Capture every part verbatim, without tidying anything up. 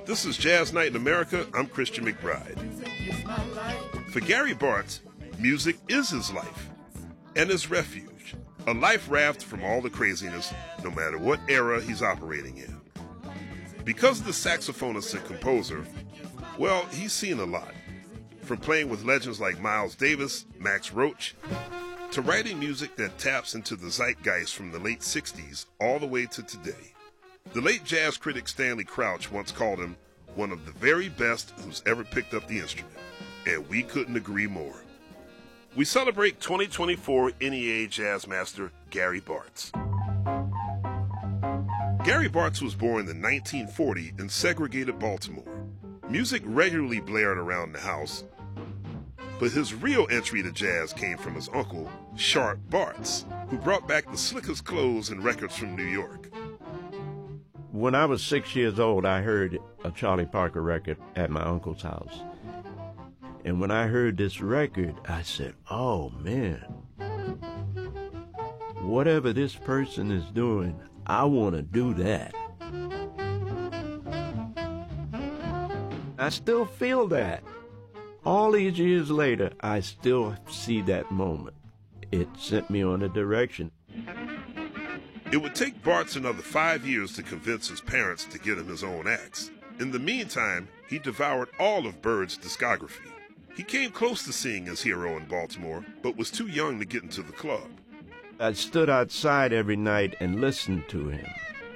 This is Jazz Night in America. I'm Christian McBride. For Gary Bartz, music is his life and his refuge, a life raft from all the craziness, no matter what era he's operating in. Because of the saxophonist and composer, well, he's seen a lot. From playing with legends like Miles Davis, Max Roach, to writing music that taps into the zeitgeist from the late sixties all the way to today. The late jazz critic Stanley Crouch once called him one of the very best who's ever picked up the instrument, and we couldn't agree more. We celebrate twenty twenty-four N E A Jazz Master Gary Bartz. Gary Bartz was born in nineteen forty in segregated Baltimore. Music regularly blared around the house, but his real entry to jazz came from his uncle, Sharp Bartz, who brought back the slickest clothes and records from New York. When I was six years old, I heard a Charlie Parker record at my uncle's house. And when I heard this record, I said, oh, man, whatever this person is doing, I want to do that. I still feel that. All these years later, I still see that moment. It sent me on a direction. It would take Bartz another five years to convince his parents to get him his own acts. In the meantime, he devoured all of Bird's discography. He came close to seeing his hero in Baltimore, but was too young to get into the club. I stood outside every night and listened to him.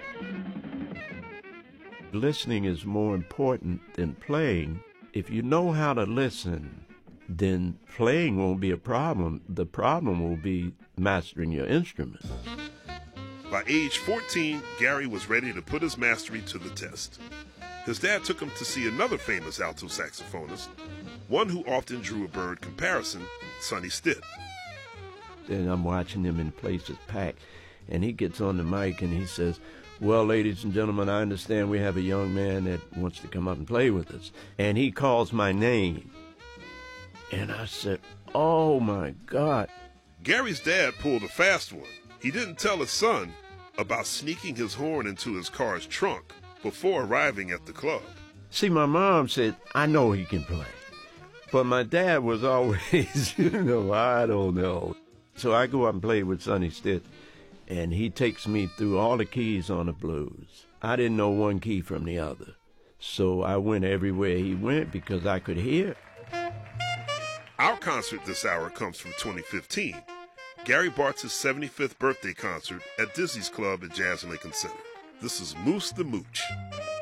Listening is more important than playing. If you know how to listen, then playing won't be a problem. The problem will be mastering your instrument. By age fourteen, Gary was ready to put his mastery to the test. His dad took him to see another famous alto saxophonist, one who often drew a Bird comparison, Sonny Stitt. And I'm watching him in places packed, and he gets on the mic and he says, well, ladies and gentlemen, I understand we have a young man that wants to come up and play with us. And he calls my name. And I said, oh, my God. Gary's dad pulled a fast one. He didn't tell his son about sneaking his horn into his car's trunk before arriving at the club. See, my mom said, I know he can play. But my dad was always, you know, I don't know. So I go up and play with Sonny Stitt, and he takes me through all the keys on the blues. I didn't know one key from the other. So I went everywhere he went because I could hear. Our concert this hour comes from twenty fifteen. Gary Bartz's seventy-fifth birthday concert at Dizzy's Club at Jazz Lincoln Center. This is Moose the Mooch.